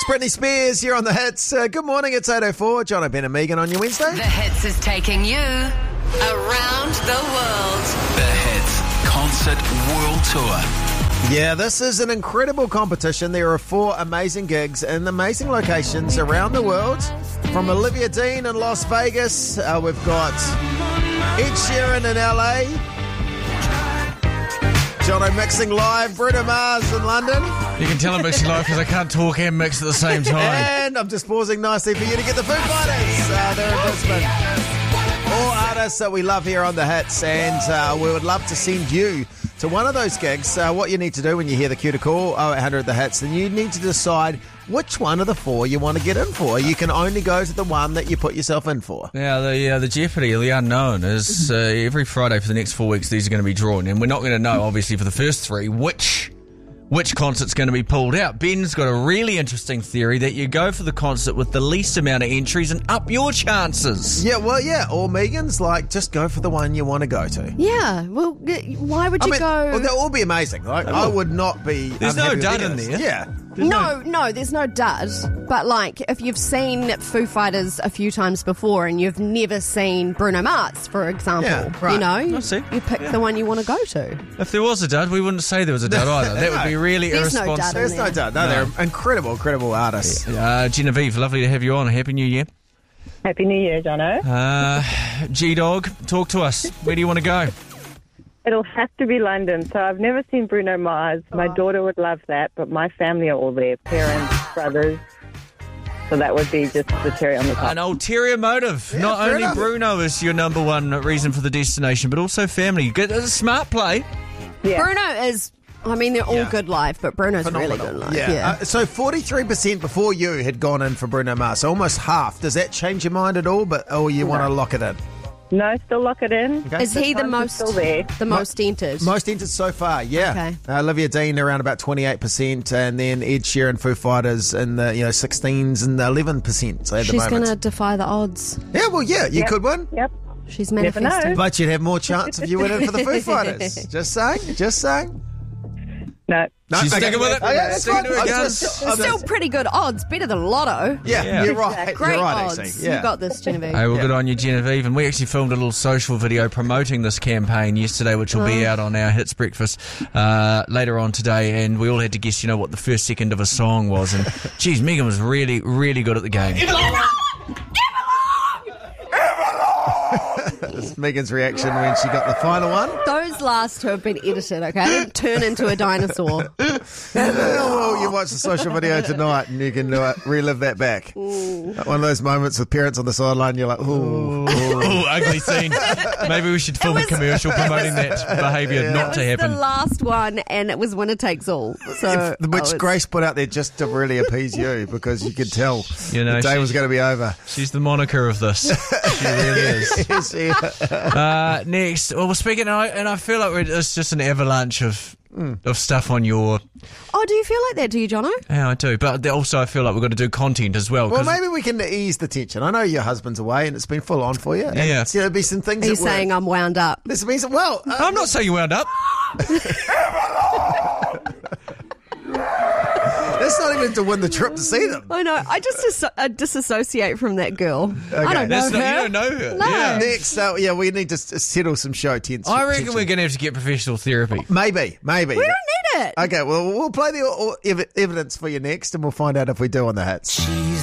Britney Spears here on The Hits. Good morning, it's 8:04. John O'Ben and Megan on your Wednesday. The Hits is taking you around the world. The Hits Concert World Tour. Yeah, this is an incredible competition. There are 4 amazing gigs in amazing locations around the world. From Olivia Dean in Las Vegas, we've got Ed Sheeran in LA, Jono mixing live, Bruno Mars in London. You can tell I'm mixing live because I can't talk and mix at the same time. And I'm just pausing nicely for you to get the Foo Fighters. They're in Brisbane. All artists that we love here on The Hits, and we would love to send you to one of those gigs. What you need to do when you hear the cue to call 0800 The Hits, then you need to decide which one of the 4 you want to get in for. You can only go to the one that you put yourself in for. Yeah, the Jeopardy, the unknown, is every Friday for the next 4 weeks these are going to be drawn, and we're not going to know, obviously, for the first 3, which concert's going to be pulled out. Ben's got a really interesting theory that you go for the concert with the least amount of entries and up your chances. Yeah, well, yeah. Or Megan's like, just go for the one you want to go to. Yeah, well, why would you go? Well, they'll all be amazing. Like, I would not be. There's no dud in there. Yeah. No, there's no dud. But like, if you've seen Foo Fighters a few times before and you've never seen Bruno Mars, for example, Yeah, right. you know, I see. you pick the one you want to go to. If there was a dud, we wouldn't say there was a dud either. That would be really There's no irresponsible. dud. There's no doubt. No, they're incredible artists. Genevieve, lovely to have you on. Happy New Year. Happy New Year, Jono. G-Dog, talk to us. Where do you want to go? It'll have to be London. So I've never seen Bruno Mars. My daughter would love that, but my family are all there, parents, brothers. So that would be just the cherry on the top. An ulterior motive. Yeah, Not fair only enough. Bruno is your number one reason for the destination, but also family. Good, a smart play. Yeah. Bruno is. I mean, they're all Yeah. good live, but Bruno's Phenomenal. really good live. Yeah. So 43% before you had gone in for Bruno Mars, so almost half. Does that change your mind at all? Or you want to lock it in? No, still lock it in. Okay. Is he the Times are most still there. most entered? Most entered so far, yeah. Okay. Olivia Dean around about 28%, and then Ed Sheeran, Foo Fighters in the 16s and 11%. So at the She's moment, going to defy the odds. yeah, well, yeah, you Yep. could win, Yep. She's Never know. manifesting. but you'd have more chance if you went in for the Foo Fighters. Just saying. No. No, She's okay. sticking with it. Okay, that's Sticking fine. to her I'm guns. just- Still pretty good odds. Better than Lotto. yeah, you're right. Great you're right, odds. actually. Yeah. You got this, Genevieve. Hey, well, good on you, Genevieve. And we actually filmed a little social video promoting this campaign yesterday, which will be out on our Hits Breakfast later on today. And we all had to guess, what the first second of a song was. And, geez, Megan was really, really good at the game. That's Megan's reaction when she got the final one. Those last 2 have been edited, okay? Turn into a dinosaur. Well, you watch the social video tonight and you can relive that back. One of those moments with parents on the sideline, you're like, ooh. Oh, ugly scene. Maybe we should film a commercial promoting that behaviour not to It was happen. the last one, and it was winner takes all. So Which Grace put out there just to really appease you, because you could tell the day was going to be over. She's the moniker of this. She really is. Next, well, we're speaking, and I feel like it's just an avalanche of stuff on your... Oh, do you feel like that? Do you, Jono? Yeah, I do. But also I feel like we've got to do content as well. Well, 'cause- maybe we can ease the tension. I know your husband's away and it's been full on for you. And, Yeah. there'll be some things Are you that work. saying I'm wound up? This means, well... I'm not saying you wound up. that's not even to win the trip to see them. I know. I just disassociate from that girl. I don't know That's her. not, you don't know her. No. Yeah. Next, we need to settle some show tension. I reckon we're going to have to get professional therapy. Maybe. We don't need it. Okay, well, we'll play the evidence for you next and we'll find out if we do on the Hits.